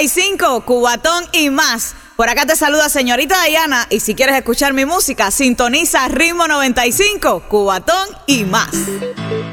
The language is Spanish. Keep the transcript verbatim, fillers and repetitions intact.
noventa y cinco, Cubatón y más. Por acá te saluda señorita Diana y si quieres escuchar mi música, sintoniza Ritmo noventa y cinco, Cubatón y más.